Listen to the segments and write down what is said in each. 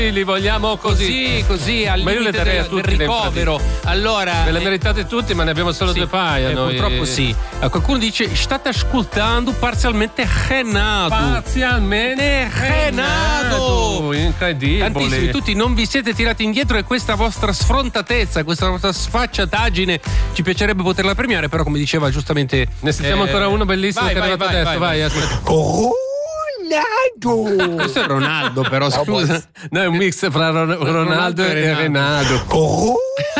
Li vogliamo così al ma io le limite darei a del tutti ricovero. Allora, ve le meritate tutti, ma ne abbiamo solo 2 paia. Noi. Purtroppo sì. Qualcuno dice: state ascoltando parzialmente Renato. Parzialmente Renato. Incredibile. Tantissimi, tutti non vi siete tirati indietro e questa vostra sfrontatezza, questa vostra sfacciataggine ci piacerebbe poterla premiare, però come diceva giustamente ne sentiamo ancora uno bellissimo che è arrivato adesso. Vai. Questo è Ronaldo, però scusa. No, è un mix fra Ronaldo e Renato.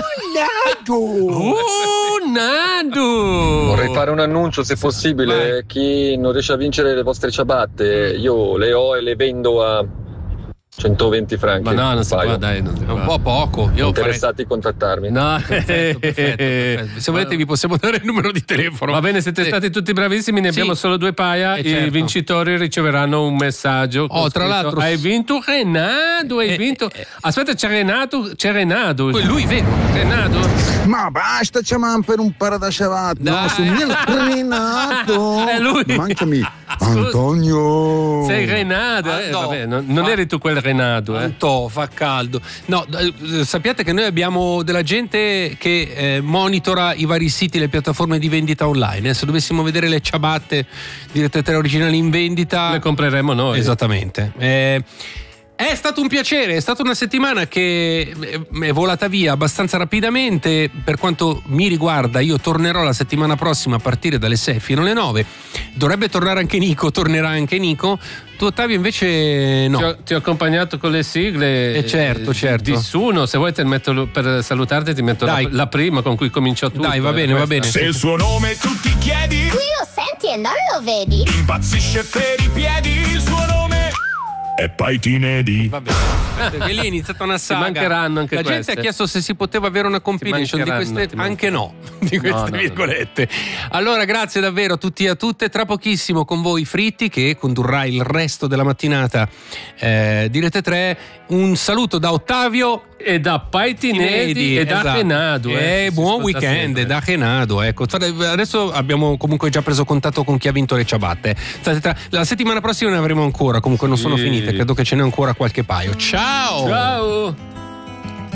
Ronaldo! Vorrei fare un annuncio, se possibile. Vai. Chi non riesce a vincere le vostre ciabatte, io le ho e le vendo a 120 franchi. Ma no, non si può, dai. Non si può. Un po' poco. Io interessati, contattarmi. No, perfetto. Se volete vi possiamo dare il numero di telefono. Va bene, siete stati tutti bravissimi, ne abbiamo solo 2 paia. I certo. vincitori riceveranno un messaggio. Tra l'altro hai vinto Renato, hai vinto. Aspetta, c'è Renato. Lui vero, Renato. Ma basta, chiamam per un paradasciavat. No, su Renato. È lui. Mancami. Antonio. Sei Renato. No, vabbè, non eri tu quel Renato. Tanto fa caldo. No, sappiate che noi abbiamo della gente che monitora i vari siti, le piattaforme di vendita online. Se dovessimo vedere le ciabatte di Rete 3 originali in vendita, le compreremo noi. Esattamente. È stato un piacere, è stata una settimana che è volata via abbastanza rapidamente. Per quanto mi riguarda, io tornerò la settimana prossima a partire dalle 6 fino alle 9. Dovrebbe tornare anche Nico, tornerà anche Nico. Tu, Ottavio, invece no. Ti ho accompagnato con le sigle. Certo. Di Suno, se vuoi te metto per salutarti ti metto la prima con cui cominciò tutto. Dai, va bene. Se il suo nome tu ti chiedi, qui lo senti e non lo vedi. Impazzisce per i piedi, il suo nome è Paitinedi. Va bene. Perché lì è iniziata una saga. Ti mancheranno anche la queste. gente ha chiesto se si poteva avere una compilation di queste, anche no, di queste virgolette. Allora, grazie davvero a tutti e a tutte. Tra pochissimo con voi Fritti, che condurrà il resto della mattinata di Rete 3. Un saluto da Ottavio e da Paitinedi e da Renato. Buon weekend da Renato. Ecco. Adesso abbiamo comunque già preso contatto con chi ha vinto le ciabatte. La settimana prossima ne avremo ancora, comunque non sono finite, credo che ce n'è ancora qualche paio. Ciao!